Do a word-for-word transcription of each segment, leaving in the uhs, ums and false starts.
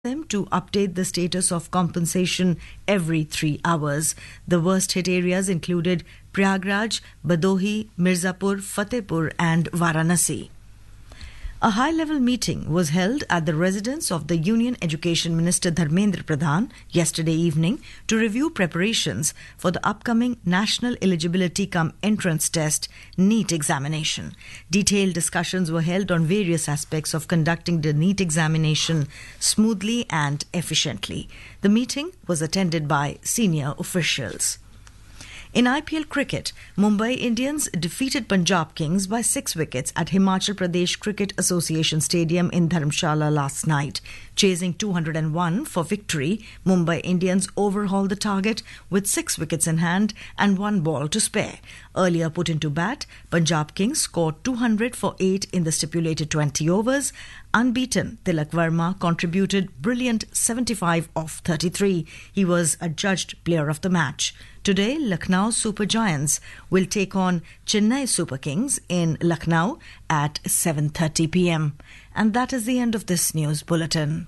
them to update the status of compensation every three hours. The worst hit areas included Prayagraj, Badohi, Mirzapur, Fatehpur and Varanasi. A high-level meeting was held at the residence of the Union Education Minister Dharmendra Pradhan yesterday evening to review preparations for the upcoming National Eligibility Cum Entrance Test NEET examination. Detailed discussions were held on various aspects of conducting the NEET examination smoothly and efficiently. The meeting was attended by senior officials. In I P L cricket, Mumbai Indians defeated Punjab Kings by six wickets at Himachal Pradesh Cricket Association Stadium in Dharamshala last night. Chasing two hundred one for victory, Mumbai Indians overhauled the target with six wickets in hand and one ball to spare. Earlier put into bat, Punjab Kings scored two hundred for eight in the stipulated twenty overs. Unbeaten, Tilak Verma contributed brilliant seventy-five off thirty-three. He was adjudged player of the match. Today, Lucknow Super Giants will take on Chennai Super Kings in Lucknow at seven thirty p m. And that is the end of this news bulletin.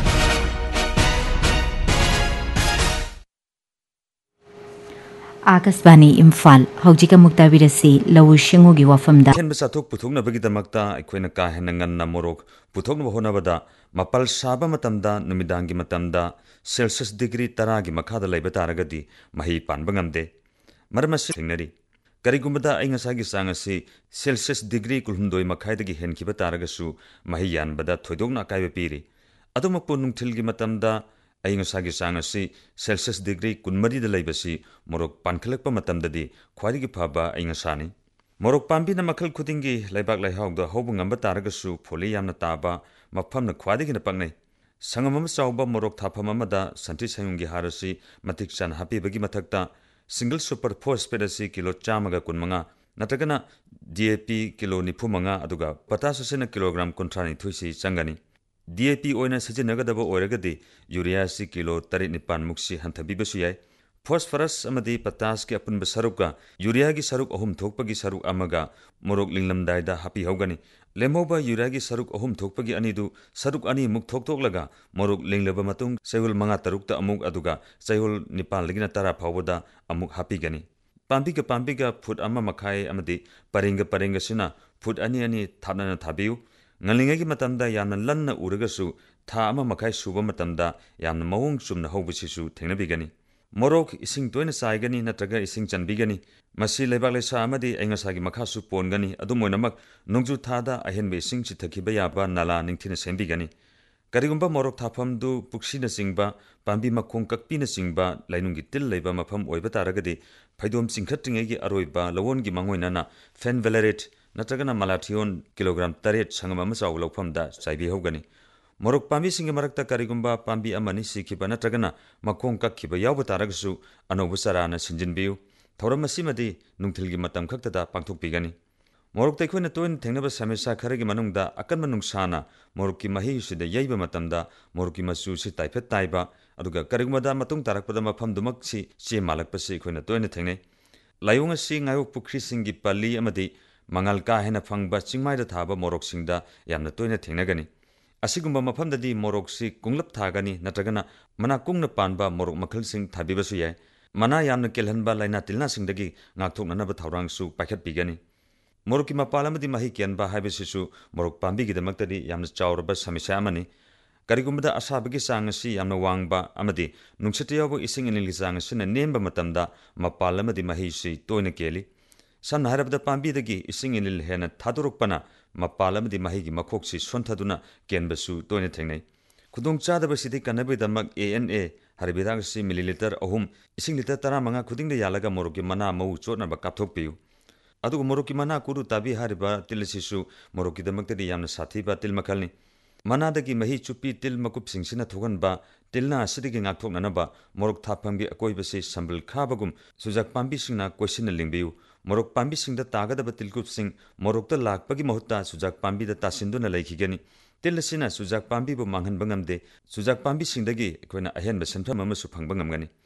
Akasbani Imphal Hojika Muktabirasi Lawu Shingugi Wafamda Ken Basatuk Putungna Bagitamakta Equina Kahenangan Namorok Putugna Honavada Mapal Saba Matamda Numidangi Matamda Celsius degree Taragi Makada Lebataragadi Mahi Panbangamde Marmas Signari Karigumada Ingasagi Sangasi Celsius degree Kulhundoi Makaidagi Henkibataragasu Mahiyan Bada Todogna Kaivapiri Adumapunung Tilgi Matamda Aingasagi Sangasi Celsius degree Kunmadi the Labasi Morok Pankalakpa Matamdadi Quadigi Paba Aingasani Morok Pambina Makal Kutingi Labak Lahog the Hobungamba Taragasu Poliam Nataba Mapam the Quadigi Napane Sangamam Sauba Morok Tapamamada Santi Sayungi Harasi Matiksan Happy Bagi Matakta Single Super Post Pedasi Kilo Chamaga Kunmanga Natagana D A P Kilo Nipumanga Aduga Patasasina Kilogram Contrani Tuisi Sangani D A P oina sijinnagdaba oiragadi urea si kilo tarit nipan muksi hantabibassu yai phosphorus amadi potash ki apunba sarukka urea gi saruk ahum thokpagi saruk amaga morok linglamdaida hapi hogani lemoba urea gi saruk ahum thokpagi anidu saruk ani muk thoktoklaga morok linglaba matung sehul manga tarukta amuk aduga sehul nipal ligina tara phawada amuk hapi gani pambi ga pambi ga foot amma makhai amadi paringa paringa sina foot ani ani thapna thabiu Ngalingagi matamda yamna lanna uragasu tha ama makai suba matamda yamna mawung sumna hobisisu thengnabigani morok ising toina saigani natraga ising chanbigani masi lebak lesa amadi engasagi makhasu pongani adumoinamak nongju thada ahenbe ising chithakiba yaba nala ningthina sembigani karigumba morok thaphamdu puksina singba pambi makhong kakpina singba lainungi til leiba mafam oiba taragadi phaidom singkhatringegi aroiba lawongi mangoinana fenvalerate Natagana Malathion kilogram taret Sangamama Lopamda Saibi Hogani. Morok Pambi Singamaraka Karigumba Pambi Amani Sikiba Natagana Makonka Kiba Yawataragasu Anobusarana Sinjinbiu Toramasimadi Nungtilgi Matam Kaktada Pangtuk Pigani. Morok Taquina Twin Tenaba Samisa Karigi Manungda Akanmanung Sana Moroki Mahishi the Yaba Matamda Moroki Masu Taipet Taiba Aduga Karigumada Matung Tarakpadama Pamdumaksi Si Malakpasi Quina Twin Tene Layunga Sing Ayuk Pukri Singi Pali Amadi Mangal ka hena phangba chingmai da thaba morok singda yamna toina thengnagani asigumba mafamdadi morok si kunglap thagani natragana mana kungna panba morok makhal sing thabibasu yai mana yamna kelhanba laina tilna singdagi ngakthoknana ba thaurang su pakhat pigani moroki mapalamadi mahi kianba haibesisu morok pambi gidamaktadi yamna chawraba samisa amani karigumda asabagi sangasi yamna wangba amadi nungsatiyabu ising inili sangasina nemba matamda mapalamadi mahi si toina keli Sam Harabda Pambi the Gi ising in Hena Tadurukpana, Mapalam di Mahigi Makoksi, Sontaduna, Genbasu, Donetene. Kudung Chada City Kanabi the Mag A N A, Haribidangsi milliliter ohum, ising liter Taramanga, Kuding the Yalaga Morokimana, Mo, Chotna Bakatopiu. Adu Morokimana Kuru Tabi Hariba, Tilisisu, Moroki the Magdi Yam Satiba Tilmakali. Mana the Gimahi Chupi Til Makup Singsina Tuganba, Tilna sitting at Tonanaba, Morok Tapangi Akoibasi, Sambal Kabagum, Suzak Pambi Sina, question Limbiu. Morok Pambi sing the Tagada Batilkup sing, Morok the Lak Pagi Mohta, Suzak Pambi the Tasinduna Lakigani, Tilasina, Suzak Pambi Mangan Bangamde, Suzak Pambi sing the Gi, Equina Ahen Besanta Mamasupang Bangamani.